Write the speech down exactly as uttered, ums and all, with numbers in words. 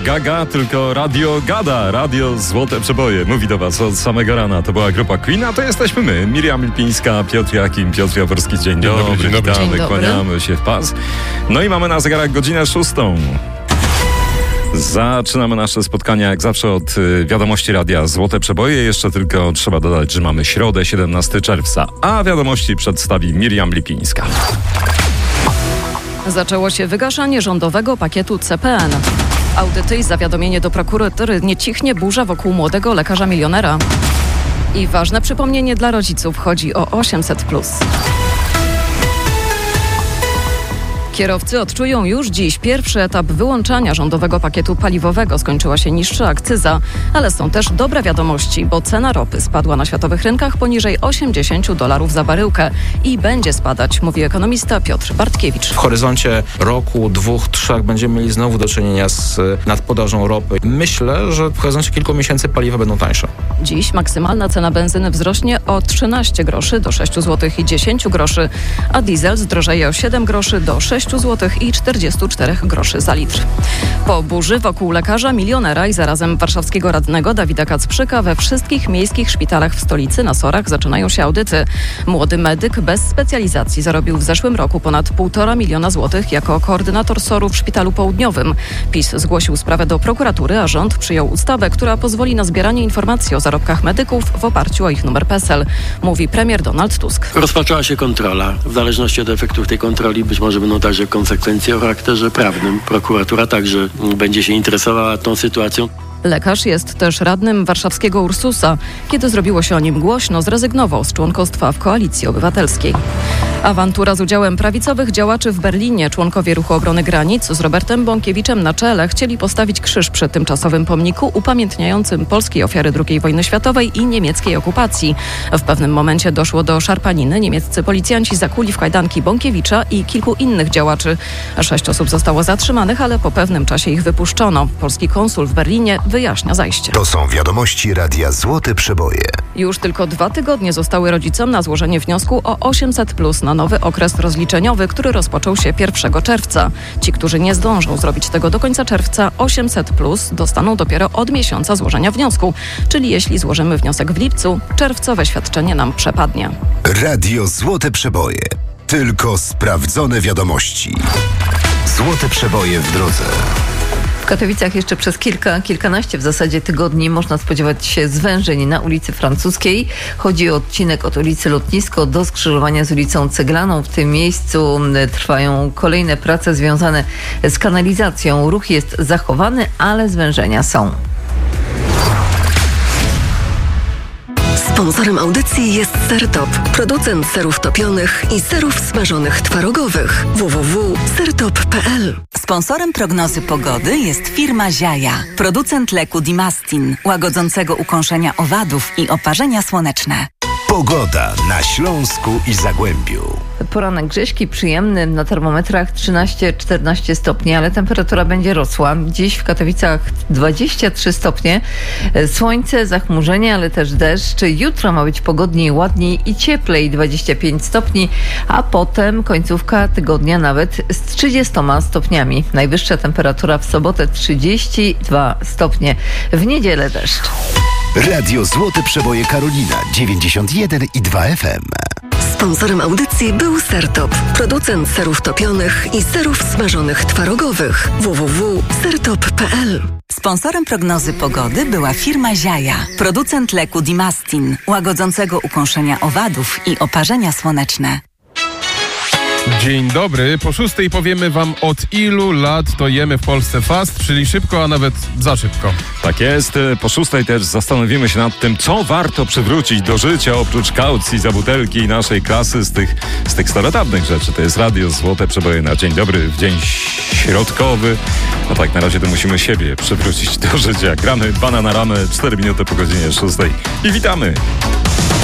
Gaga, tylko radio gada, radio Złote Przeboje. Mówi do was od samego rana. To była grupa Queen, a to jesteśmy my. Miriam Lipińska, Piotr Jakim, Piotr Jaworski. Dzień dobry, Dzień dzień dobry. witamy, Dzień dobry. kłaniamy się w pas. No i mamy na zegarach godzinę szóstą. Zaczynamy nasze spotkania jak zawsze od y, wiadomości radia Złote Przeboje. Jeszcze tylko trzeba dodać, że mamy środę, siedemnastego czerwca, a wiadomości przedstawi Miriam Lipińska. Zaczęło się wygaszanie rządowego pakietu C P N. Audyty i zawiadomienie do prokuratury, nie cichnie burza wokół młodego lekarza milionera. I ważne przypomnienie dla rodziców, chodzi o osiemset plus. Kierowcy odczują już dziś pierwszy etap wyłączania rządowego pakietu paliwowego. Skończyła się niższa akcyza, ale są też dobre wiadomości, bo cena ropy spadła na światowych rynkach poniżej osiemdziesiąt dolarów za baryłkę i będzie spadać, mówi ekonomista Piotr Bartkiewicz. W horyzoncie roku, dwóch, trzech będziemy mieli znowu do czynienia z nadpodażą ropy. Myślę, że w horyzoncie kilku miesięcy paliwa będą tańsze. Dziś maksymalna cena benzyny wzrośnie o trzynaście groszy do sześć złotych i dziesięć groszy, a diesel zdrożeje o siedem groszy do sześć złotych i czterdzieści cztery groszy za litr. Po burzy wokół lekarza milionera i zarazem warszawskiego radnego Dawida Kacprzyka we wszystkich miejskich szpitalach w stolicy na SOR-ach zaczynają się audyty. Młody medyk bez specjalizacji zarobił w zeszłym roku ponad półtora miliona złotych jako koordynator SOR-u w Szpitalu Południowym. PiS zgłosił sprawę do prokuratury, a rząd przyjął ustawę, która pozwoli na zbieranie informacji o zarobkach medyków w oparciu o ich numer PESEL, mówi premier Donald Tusk. Rozpoczęła się kontrola. W zależności od efektów tej kontroli być może będą także konsekwencje o charakterze prawnym. Prokuratura także będzie się interesowała tą sytuacją. Lekarz jest też radnym warszawskiego Ursusa. Kiedy zrobiło się o nim głośno, zrezygnował z członkostwa w Koalicji Obywatelskiej. Awantura z udziałem prawicowych działaczy w Berlinie. Członkowie Ruchu Obrony Granic z Robertem Bąkiewiczem na czele chcieli postawić krzyż przy tymczasowym pomniku upamiętniającym polskie ofiary drugiej wojny światowej i niemieckiej okupacji. W pewnym momencie doszło do szarpaniny. Niemieccy policjanci zakuli w kajdanki Bąkiewicza i kilku innych działaczy. Sześć osób zostało zatrzymanych, ale po pewnym czasie ich wypuszczono. Polski konsul w Berlinie wyjaśnia zajście. To są wiadomości radia Złote Przeboje. Już tylko dwa tygodnie zostały rodzicom na złożenie wniosku o osiemset plus na nowy okres rozliczeniowy, który rozpoczął się pierwszego czerwca. Ci, którzy nie zdążą zrobić tego do końca czerwca, osiemset plus dostaną dopiero od miesiąca złożenia wniosku. Czyli jeśli złożymy wniosek w lipcu, czerwcowe świadczenie nam przepadnie. Radio Złote Przeboje. Tylko sprawdzone wiadomości. Złote Przeboje w drodze. W Katowicach jeszcze przez kilka, kilkanaście w zasadzie tygodni można spodziewać się zwężeń na ulicy Francuskiej. Chodzi o odcinek od ulicy Lotnisko do skrzyżowania z ulicą Ceglaną. W tym miejscu trwają kolejne prace związane z kanalizacją. Ruch jest zachowany, ale zwężenia są. Sponsorem audycji jest Sertop, producent serów topionych i serów smażonych twarogowych. w w w kropka sertop kropka p l. Sponsorem prognozy pogody jest firma Ziaja, producent leku Dimastin, łagodzącego ukąszenia owadów i oparzenia słoneczne. Pogoda na Śląsku i Zagłębiu. Poranek grześki, przyjemny, na termometrach trzynaście czternaście stopni, ale temperatura będzie rosła. Dziś w Katowicach dwadzieścia trzy stopnie, słońce, zachmurzenie, ale też deszcz. Jutro ma być pogodniej, ładniej i cieplej, dwadzieścia pięć stopni, a potem końcówka tygodnia nawet z trzydziestoma stopniami. Najwyższa temperatura w sobotę trzydzieści dwa stopnie, w niedzielę deszcz. Radio Złote Przeboje Karolina dziewięćdziesiąt jeden i dwa F M. Sponsorem audycji był Sertop, producent serów topionych i serów smażonych twarogowych. w w w kropka sertop kropka p l. Sponsorem prognozy pogody była firma Ziaja, producent leku Dimastin, łagodzącego ukąszenia owadów i oparzenia słoneczne. Dzień dobry. Po szóstej powiemy wam, od ilu lat to jemy w Polsce fast, czyli szybko, a nawet za szybko. Tak jest. Po szóstej też zastanowimy się nad tym, co warto przywrócić do życia oprócz kaucji za butelki i naszej klasy z tych, z tych starodawnych rzeczy. To jest Radio Złote Przeboje na dzień dobry, w dzień środkowy. No tak, na razie to musimy siebie przywrócić do życia. Gramy Bana na ramę, cztery minuty po godzinie szóstej i witamy.